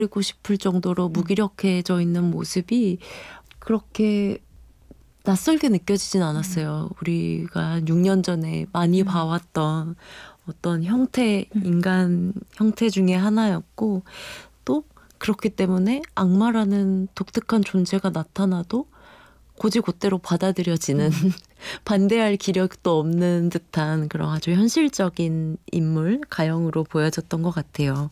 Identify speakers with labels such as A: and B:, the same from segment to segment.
A: 버리고 싶을 정도로 무기력해져 있는 모습이 그렇게 낯설게 느껴지진 않았어요. 우리가 6년 전에 많이 봐왔던 어떤 형태, 인간 형태 중에 하나였고, 또 그렇기 때문에 악마라는 독특한 존재가 나타나도 고지고대로 받아들여지는 반대할 기력도 없는 듯한 그런 아주 현실적인 인물, 가형으로 보여졌던 것 같아요.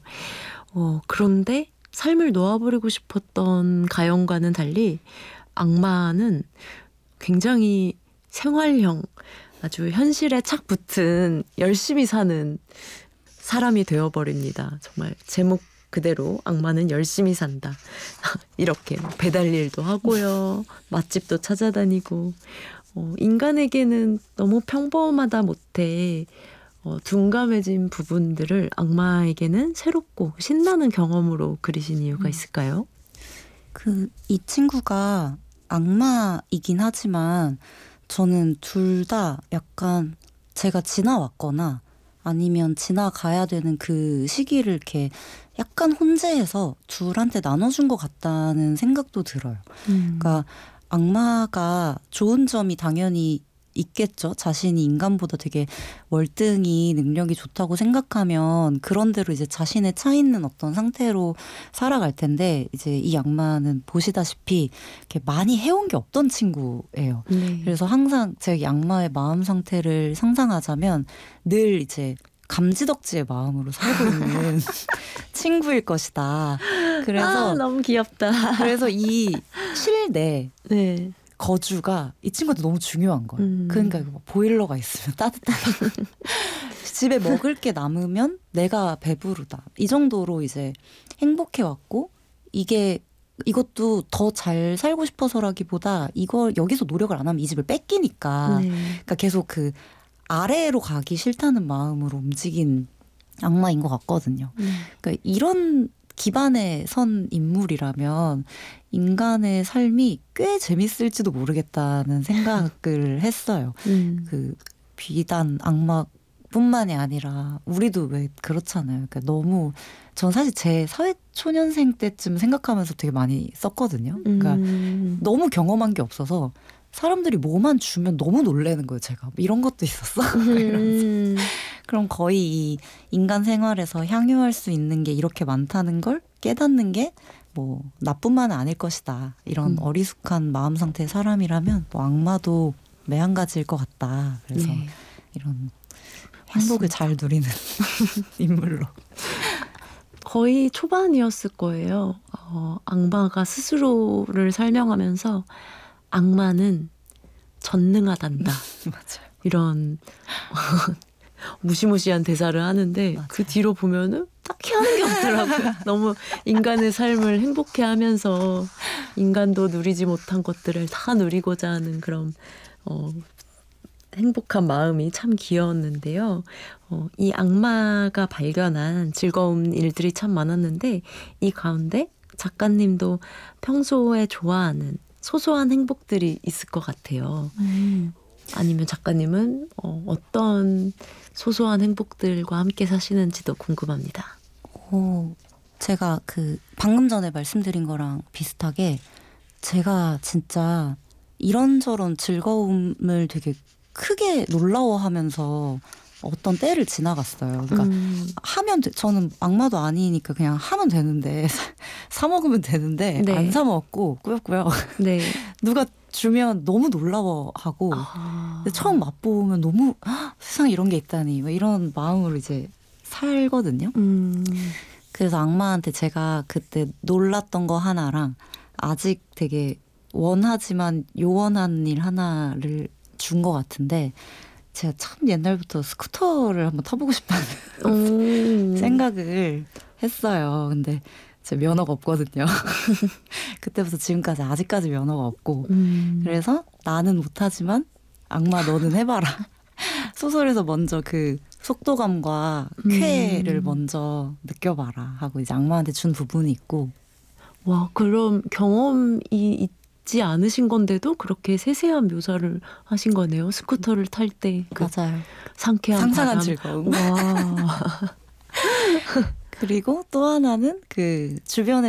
A: 그런데 삶을 놓아버리고 싶었던 가형과는 달리 악마는 굉장히 생활형, 아주 현실에 착 붙은 열심히 사는 사람이 되어버립니다. 정말 제목 그대로 악마는 열심히 산다. 이렇게 배달 일도 하고요. 맛집도 찾아다니고, 인간에게는 너무 평범하다 못해 둔감해진 부분들을 악마에게는 새롭고 신나는 경험으로 그리신 이유가 있을까요?
B: 이 친구가 악마이긴 하지만 저는 둘 다 약간 제가 지나왔거나 아니면 지나가야 되는 그 시기를 이렇게 약간 혼재해서 둘한테 나눠준 것 같다는 생각도 들어요. 그러니까 악마가 좋은 점이 당연히 있겠죠. 자신이 인간보다 되게 월등히 능력이 좋다고 생각하면 그런 대로 이제 자신에 차 있는 어떤 상태로 살아갈 텐데, 이제 이 악마는 보시다시피 이렇게 많이 해온 게 없던 친구예요.
A: 네.
B: 그래서 항상 제가 이 악마의 마음 상태를 상상하자면 늘 이제 감지덕지의 마음으로 살고 있는 친구일 것이다. 그래서
A: 너무 귀엽다.
B: 그래서 이 실내
A: 네.
B: 거주가 이 친구한테 너무 중요한 거예요. 그러니까 뭐 보일러가 있으면 따뜻하다. 집에 먹을 게 남으면 내가 배부르다. 이 정도로 이제 행복해왔고, 이것도 더 잘 살고 싶어서라기보다 이걸 여기서 노력을 안 하면 이 집을 뺏기니까.
A: 네.
B: 그러니까 계속 그 아래로 가기 싫다는 마음으로 움직인 악마인 것 같거든요. 그러니까 이런 기반에 선 인물이라면 인간의 삶이 꽤 재밌을지도 모르겠다는 생각을 했어요. 그 비단 악마뿐만이 아니라 우리도 왜 그렇잖아요. 그러니까 너무 전 사실 제 사회초년생 때쯤 생각하면서 되게 많이 썼거든요. 그러니까 너무 경험한 게 없어서 사람들이 뭐만 주면 너무 놀라는 거예요. 제가 뭐 이런 것도 있었어. 이러면서. 그럼 거의 이 인간 생활에서 향유할 수 있는 게 이렇게 많다는 걸 깨닫는 게 뭐 나뿐만은 아닐 것이다. 이런 어리숙한 마음 상태의 사람이라면 뭐 악마도 매한가지일 것 같다. 그래서
A: 네.
B: 이런 행복을 잘 누리는 인물로.
A: 거의 초반이었을 거예요. 악마가 스스로를 설명하면서 악마는 전능하단다.
B: 맞아요.
A: 이런 무시무시한 대사를 하는데,
B: 맞아요.
A: 그 뒤로 보면은 딱히 하는 게 없더라고요. 너무 인간의 삶을 행복해하면서 인간도 누리지 못한 것들을 다 누리고자 하는 그런 행복한 마음이 참 귀여웠는데요. 이 악마가 발견한 즐거운 일들이 참 많았는데, 이 가운데 작가님도 평소에 좋아하는 소소한 행복들이 있을 것 같아요. 아니면 작가님은 어떤 소소한 행복들과 함께 사시는지도 궁금합니다.
B: 제가 방금 전에 말씀드린 거랑 비슷하게 제가 진짜 이런저런 즐거움을 되게 크게 놀라워하면서 어떤 때를 지나갔어요. 그러니까 저는 악마도 아니니까 그냥 하면 되는데 사 먹으면 되는데
A: 네.
B: 안 사 먹고 꾸역꾸역
A: 네.
B: 누가 주면 너무 놀라워하고 근데 처음 맛보면 너무 세상에 이런 게 있다니 뭐 이런 마음으로 이제 살거든요. 그래서 악마한테 제가 그때 놀랐던 거 하나랑 아직 되게 원하지만 요원한 일 하나를 준 것 같은데, 제가 참 옛날부터 스쿠터를 한번 타보고 싶다는 생각을 했어요. 근데 제 면허가 없거든요. 그때부터 지금까지 아직까지 면허가 없고 그래서 나는 못하지만 악마 너는 해봐라. 소설에서 먼저 그 속도감과 쾌를 먼저 느껴봐라 하고 이제 악마한테 준 부분이 있고.
A: 와, 그럼 경험이 있지 않으신 건데도 그렇게 세세한 묘사를 하신 거네요. 스쿠터를 탈 때 그
B: 맞아요.
A: 상쾌한
B: 상상한
A: 바람.
B: 즐거움.
A: 와.
B: 그리고 또 하나는 그 주변에